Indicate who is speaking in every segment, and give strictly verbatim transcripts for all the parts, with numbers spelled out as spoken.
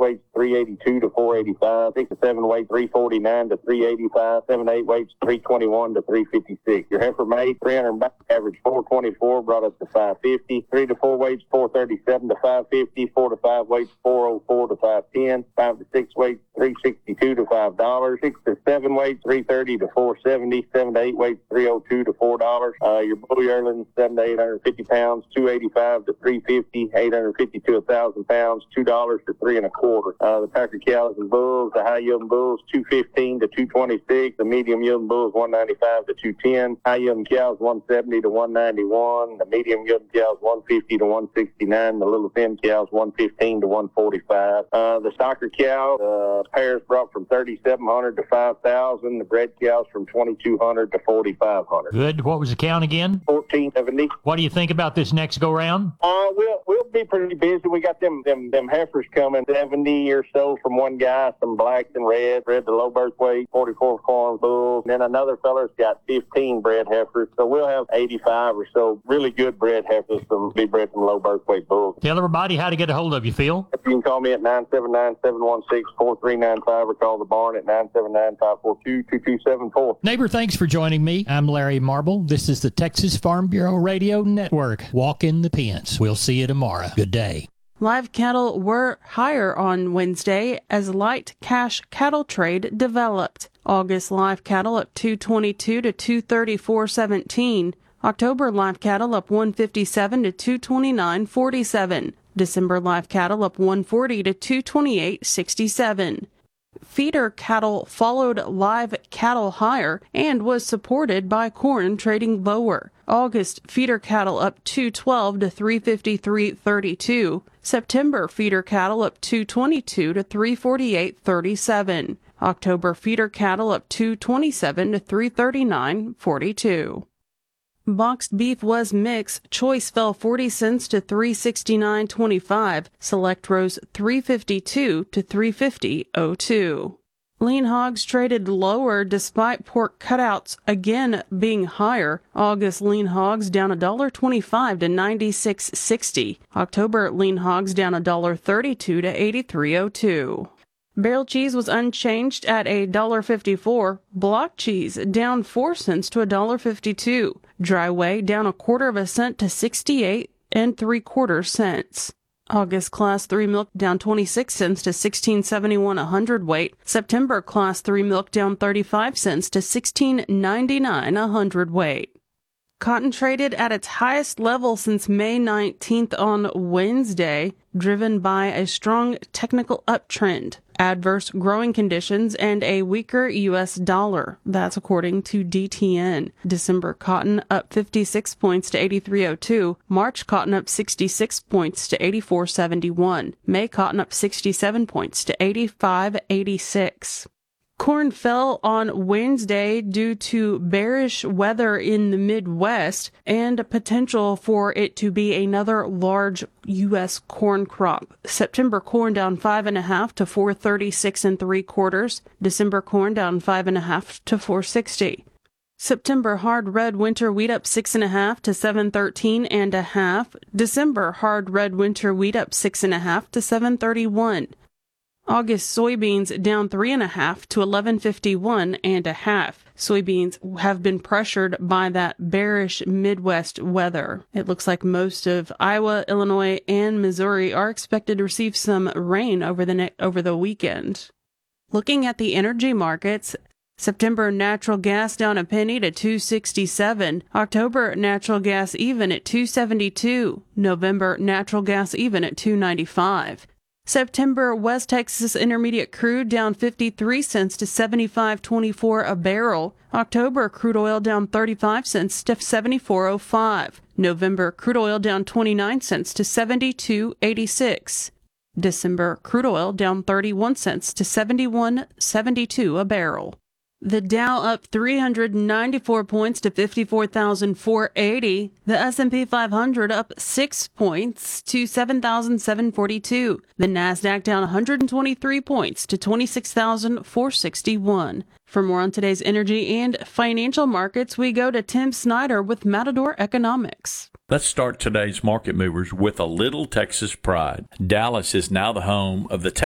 Speaker 1: weights three eighty-two to four eighty-five. Six to seven weights three forty-nine to three eighty-five. Seven to eight weights three twenty-one to three fifty-six. Your heifer made three hundred back, average four twenty-four, brought us to five fifty. Three to four weights four thirty-seven to five fifty. Four to five weights four oh four to five ten. Five to six weights three sixty-two to five dollars. Six to seven weights three thirty to four seventy. Seven to eight weights three oh two to four dollars. Uh, your bull yearlings seven to eight hundred fifty pounds two eighty-five to three fifty. Eight hundred fifty to a thousand pounds two dollars to three and a quarter. Uh, the packer cows and bulls, the high yielding bulls two fifteen to two twenty-six. The medium yielding bulls one ninety-five to two ten. High yielding cows one seventy to one ninety-one. The medium yielding cows one fifty to one sixty-nine. The little thin cows one fifteen to one forty-five. Uh, the stocker cow, uh, pairs brought from thirty-seven hundred to five thousand. The bred cows from twenty-two hundred to forty-five hundred.
Speaker 2: Good. What was the count again?
Speaker 1: fourteen seventy.
Speaker 2: What do you think about this next go round?
Speaker 1: Uh, we'll, we'll be pretty busy. We got them, them, them heifers coming, seventy or so from one guy, some blacks and reds, bred to low birth weight, forty-four corn bulls. And then another fella's got fifteen bred heifers. So we'll have eighty-five or so really good bred heifers from be bred from low birth weight bulls.
Speaker 2: Tell everybody how to get a hold of you, Phil.
Speaker 1: You can call me at nine seven nine, seven one six, four three nine five or call the barn at nine seven nine, five four two, two two seven four.
Speaker 2: Neighbor, thanks for joining me. I'm Larry Marble. This is the Texas Farm Bureau Radio Network. Walk in the pens. We'll see you tomorrow. Good day.
Speaker 3: Live cattle were higher on Wednesday as light cash cattle trade developed. August live cattle up two twenty-two to two thirty-four seventeen. October live cattle up one fifty-seven to two twenty-nine forty-seven. December live cattle up one forty to two twenty-eight sixty-seven. Feeder cattle followed live cattle higher and was supported by corn trading lower. August feeder cattle up two twelve to three fifty-three thirty-two. September feeder cattle up two twenty-two to three forty-eight thirty-seven. October feeder cattle up two twenty-seven to three thirty-nine forty-two. Boxed beef was mixed. Choice fell forty cents to three sixty-nine twenty-five. Select rose three fifty-two to three fifty oh two. Lean hogs traded lower despite pork cutouts again being higher. August lean hogs down one dollar twenty-five to ninety-six sixty. October lean hogs down one dollar thirty-two to eighty-three oh two. Barrel cheese was unchanged at one dollar fifty-four. Block cheese down four cents to one dollar fifty-two. Dry whey down a quarter of a cent to sixty-eight and three quarter cents. August class three milk down twenty-six cents to sixteen seventy-one a hundredweight. September class three milk down thirty-five cents to sixteen ninety-nine a hundredweight. Cotton traded at its highest level since May nineteenth on Wednesday, driven by a strong technical uptrend, adverse growing conditions, and a weaker U S dollar. That's according to D T N. December cotton up fifty-six points to eighty-three oh two. March cotton up sixty-six points to eighty-four seventy-one. May cotton up sixty-seven points to eighty-five eighty-six. Corn fell on Wednesday due to bearish weather in the Midwest and a potential for it to be another large U S corn crop. September corn down five and a half to four thirty-six and three quarters. December corn down five and a half to four sixty. September hard red winter wheat up six and a half to seven thirteen and a half. December hard red winter wheat up six and a half to seven thirty-one. August soybeans down three and a half to eleven fifty-one and a half. Soybeans have been pressured by that bearish Midwest weather. It looks like most of Iowa, Illinois, and Missouri are expected to receive some rain over the ne- over the weekend. Looking at the energy markets, September natural gas down a penny to two sixty-seven. October natural gas even at two seventy-two. November natural gas even at two ninety-five. September West Texas Intermediate crude down fifty-three cents to seventy-five twenty-four a barrel. October crude oil down thirty-five cents to seventy-four oh five. November crude oil down twenty-nine cents to seventy-two eighty-six. December crude oil down thirty-one cents to seventy-one seventy-two a barrel. The Dow up three hundred ninety-four points to fifty-four thousand four hundred eighty. The S and P five hundred up six points to seven thousand seven hundred forty-two. The Nasdaq down one hundred twenty-three points to twenty-six thousand four hundred sixty-one. For more on today's energy and financial markets, we go to Tim Snyder with Matador Economics.
Speaker 4: Let's start today's market movers with a little Texas pride. Dallas is now the home of the Texas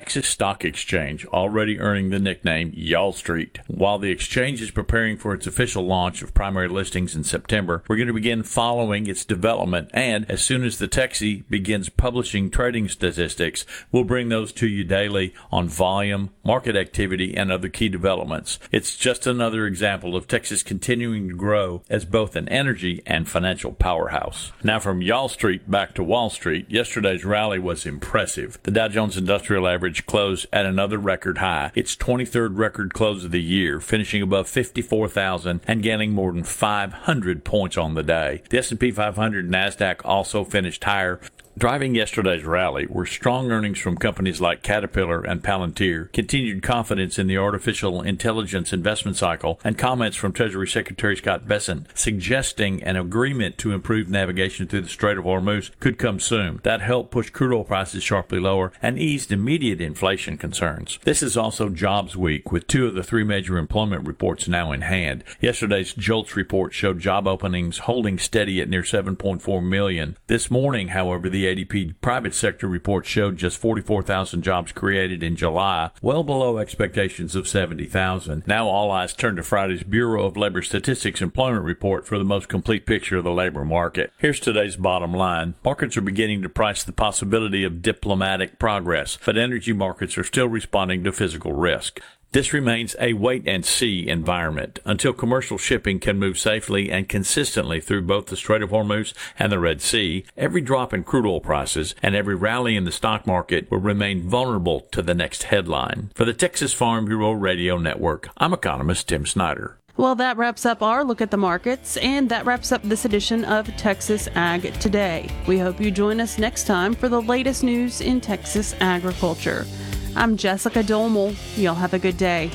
Speaker 4: Texas Stock Exchange, already earning the nickname Y'all Street. While the exchange is preparing for its official launch of primary listings in September, we're going to begin following its development, and as soon as the Texie begins publishing trading statistics, we'll bring those to you daily on volume, market activity, and other key developments. It's just another example of Texas continuing to grow as both an energy and financial powerhouse. Now from Y'all Street back to Wall Street, yesterday's rally was impressive. The Dow Jones Industrial Average closed at another record high, its twenty-third record close of the year, finishing above fifty-four thousand and gaining more than five hundred points on the day. The S and P five hundred and NASDAQ also finished higher. Driving yesterday's rally were strong earnings from companies like Caterpillar and Palantir, continued confidence in the artificial intelligence investment cycle, and comments from Treasury Secretary Scott Bessent suggesting an agreement to improve navigation through the Strait of Hormuz could come soon. That helped push crude oil prices sharply lower and eased immediate inflation concerns. This is also jobs week, with two of the three major employment reports now in hand. Yesterday's JOLTS report showed job openings holding steady at near seven point four million. This morning, however, the A D P private sector report showed just forty-four thousand jobs created in July, well below expectations of seventy thousand. Now all eyes turn to Friday's Bureau of Labor Statistics employment report for the most complete picture of the labor market. Here's today's bottom line. Markets are beginning to price the possibility of diplomatic progress, but energy markets are still responding to physical risk. This remains a wait-and-see environment until commercial shipping can move safely and consistently through both the Strait of Hormuz and the Red Sea. Every drop in crude oil prices and every rally in the stock market will remain vulnerable to the next headline. For the Texas Farm Bureau Radio Network, I'm economist Tim Snyder.
Speaker 3: Well, that wraps up our look at the markets, and that wraps up this edition of Texas Ag Today. We hope you join us next time for the latest news in Texas agriculture. I'm Jessica Domel. Y'all have a good day.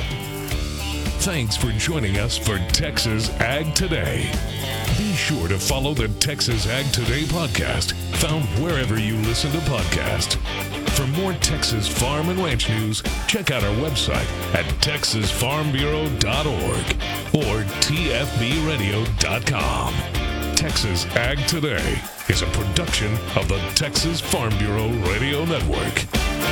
Speaker 5: Thanks for joining us for Texas Ag Today. Be sure to follow the Texas Ag Today podcast, found wherever you listen to podcasts. For more Texas farm and ranch news, check out our website at texas farm bureau dot org or t f b radio dot com. Texas Ag Today is a production of the Texas Farm Bureau Radio Network.